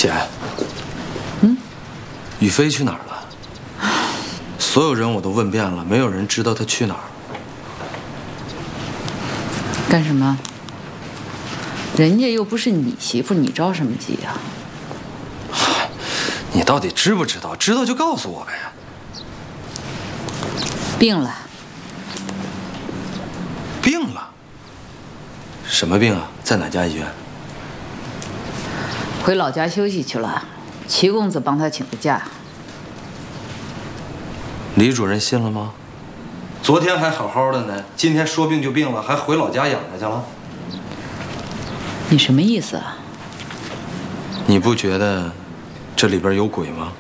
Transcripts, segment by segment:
姐，雨飞去哪儿了？所有人我都问遍了，没有人知道他去哪儿。 干什么？人家又不是你媳妇，你着什么急呀？ 你到底知不知道？知道就告诉我呗。 病了。 病了？什么病啊？在哪家医院？ 回老家休息去了，齐公子帮他请的假。 李主任信了吗？昨天还好好的呢，今天说病就病了，还回老家养着去了。 你什么意思啊？ 你不觉得这里边有鬼吗？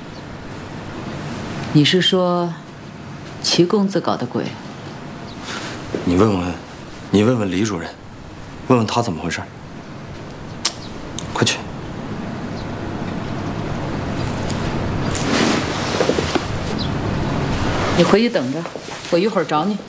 你是说齐公子搞的鬼？ 你问问李主任，问问他怎么回事。快去。 你回去等着，我一会儿找你。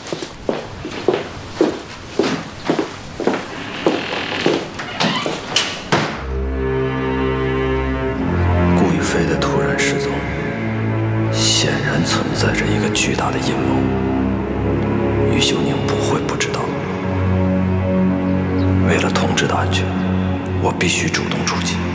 顾雨飞的突然失踪，显然存在着一个巨大的阴谋。于秀宁不会不知道。为了同志的安全，我必须主动出击。